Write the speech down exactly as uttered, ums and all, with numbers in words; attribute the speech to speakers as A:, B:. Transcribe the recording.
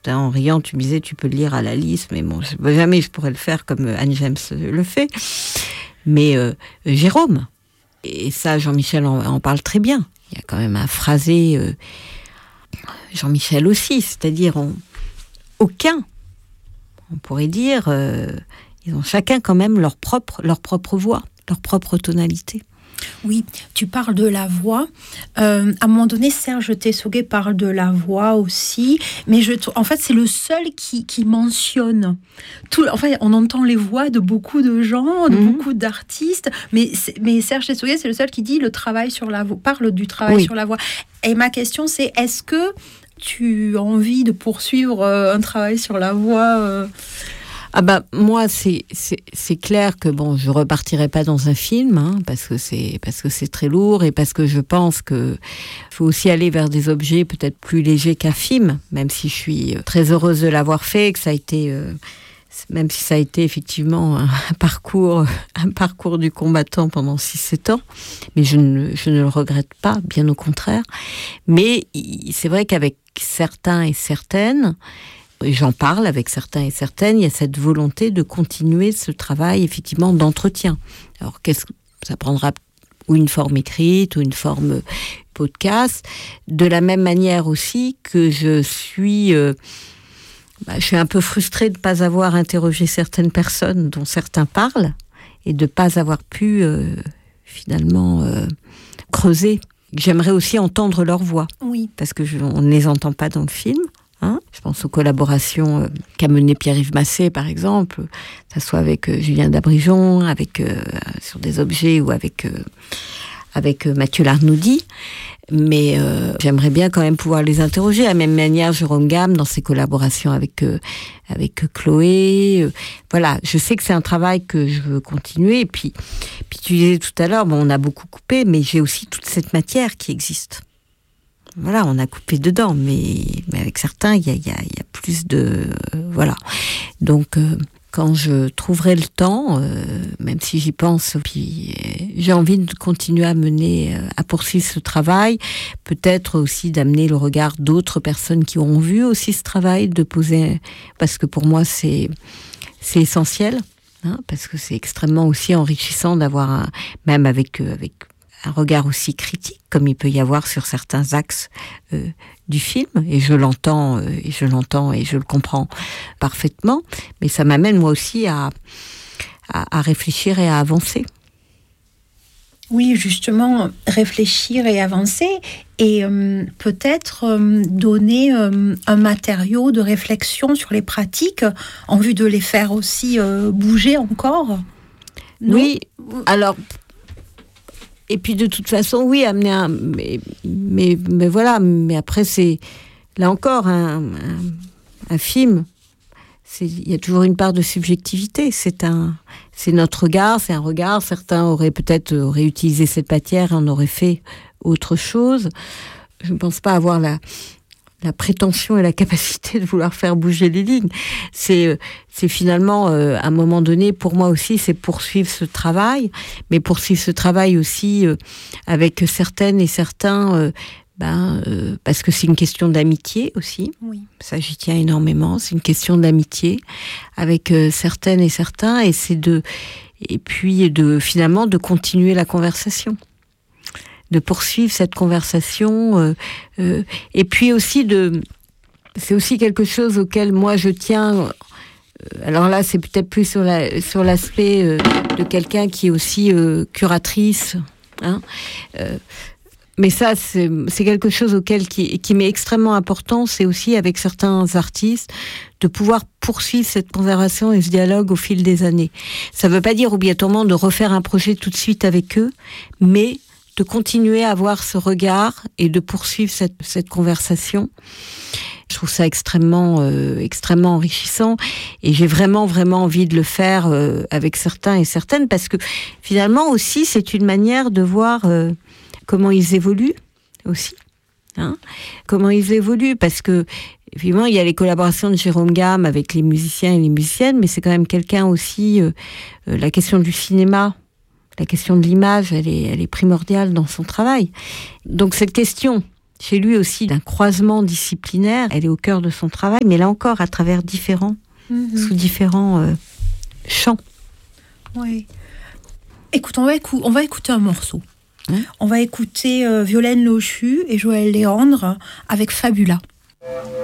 A: tout à l'heure en riant, tu me disais, tu peux le lire à la liste, mais bon, jamais je pourrais le faire comme Anne James le fait. Mais euh, Jérôme, et ça, Jean-Michel en, en parle très bien. Il y a quand même un phrasé, euh, Jean-Michel aussi, c'est-à-dire on, aucun, on pourrait dire, euh, ils ont chacun quand même leur propre, leur propre voix, leur propre tonalité.
B: Oui, tu parles de la voix. Euh, à un moment donné, Serge Tessoguet parle de la voix aussi, mais je, en fait, c'est le seul qui, qui mentionne. Tout, en fait, on entend les voix de beaucoup de gens, de mmh. beaucoup d'artistes, mais, mais Serge Tessoguet, c'est le seul qui dit le travail sur la voix, parle du travail oui. sur la voix. Et ma question, c'est est-ce que tu as envie de poursuivre un travail sur la voix euh...
A: Ah bah moi c'est c'est c'est clair que bon je repartirai pas dans un film hein, parce que c'est parce que c'est très lourd et parce que je pense que faut aussi aller vers des objets peut-être plus légers qu'un film, même si je suis très heureuse de l'avoir fait, que ça a été euh, même si ça a été effectivement un parcours un parcours du combattant pendant six sept ans, mais je ne je ne le regrette pas, bien au contraire. Mais c'est vrai qu'avec certains et certaines, et j'en parle avec certains et certaines, il y a cette volonté de continuer ce travail, effectivement, d'entretien. Alors, qu'est-ce que ça prendra ou une forme écrite, ou une forme podcast. De la même manière aussi que je suis... Euh, bah, je suis un peu frustrée de ne pas avoir interrogé certaines personnes dont certains parlent, et de ne pas avoir pu, euh, finalement, euh, creuser. J'aimerais aussi entendre leur voix.
B: Oui. Parce
A: que je, on ne les entend pas dans le film. Hein, je pense aux collaborations euh, qu'a mené Pierre-Yves Massé, par exemple, que ce soit avec euh, Julien Dabrijon, avec, euh, sur des objets, ou avec, euh, avec euh, Mathieu Larnoudi. Mais euh, j'aimerais bien quand même pouvoir les interroger. De la même manière, Jérôme Gamme, dans ses collaborations avec, euh, avec Chloé. Euh, voilà, je sais que c'est un travail que je veux continuer. Et puis, puis tu disais tout à l'heure, bon, on a beaucoup coupé, mais j'ai aussi toute cette matière qui existe. Voilà, on a coupé dedans, mais, mais avec certains, il y a, y, a, y a plus de... Euh, voilà. Donc, euh, quand je trouverai le temps, euh, même si j'y pense, puis euh, j'ai envie de continuer à mener, euh, à poursuivre ce travail, peut-être aussi d'amener le regard d'autres personnes qui ont vu aussi ce travail, de poser... Parce que pour moi, c'est, c'est essentiel, hein, parce que c'est extrêmement aussi enrichissant d'avoir, un, même avec... Euh, avec un regard aussi critique, comme il peut y avoir sur certains axes euh, du film, et je l'entends, euh, et je l'entends, et je le comprends parfaitement, mais ça m'amène moi aussi à, à, à réfléchir et à avancer.
B: Oui, justement, réfléchir et avancer, et euh, peut-être euh, donner euh, un matériau de réflexion sur les pratiques, en vue de les faire aussi euh, bouger encore. Non ?
A: Oui, alors... Et puis de toute façon, oui, amener un... Mais, mais, mais voilà, mais après, c'est... Là encore, un, un, un film, c'est, il y a toujours une part de subjectivité. C'est, un, c'est notre regard, c'est un regard. Certains auraient peut-être auraient utilisé cette matière et en auraient fait autre chose. Je ne pense pas avoir la... la prétention et la capacité de vouloir faire bouger les lignes. C'est, c'est finalement, euh, à un moment donné, pour moi aussi, c'est poursuivre ce travail, mais poursuivre ce travail aussi euh, avec certaines et certains, euh, ben, euh, parce que c'est une question d'amitié aussi.
B: Oui.
A: Ça, j'y tiens énormément. C'est une question d'amitié avec euh, certaines et certains, et c'est de, et puis de, finalement, de continuer la conversation. De poursuivre cette conversation, euh, euh, et puis aussi de, c'est aussi quelque chose auquel moi je tiens. Euh, alors là, c'est peut-être plus sur la sur l'aspect euh, de quelqu'un qui est aussi euh, curatrice, hein. Euh, mais ça, c'est, c'est quelque chose auquel qui, qui m'est extrêmement important. C'est aussi avec certains artistes de pouvoir poursuivre cette conversation et ce dialogue au fil des années. Ça ne veut pas dire obligatoirement de refaire un projet tout de suite avec eux, mais de continuer à avoir ce regard et de poursuivre cette, cette conversation. Je trouve ça extrêmement, euh, extrêmement enrichissant, et j'ai vraiment, vraiment envie de le faire euh, avec certains et certaines, parce que finalement aussi, c'est une manière de voir euh, comment ils évoluent aussi. Hein, comment ils évoluent, parce que évidemment, il y a les collaborations de Jérôme Gamme avec les musiciens et les musiciennes, mais c'est quand même quelqu'un aussi, euh, euh, la question du cinéma, la question de l'image, elle est, elle est primordiale dans son travail. Donc cette question, chez lui aussi d'un croisement disciplinaire. Elle est au cœur de son travail, mais là encore à travers différents, mmh. sous différents euh, champs.
B: Oui. Écoute, on va, écou- on va écouter un morceau. Hein? On va écouter euh, Violaine Lochu et Joël Léandre avec Fabula.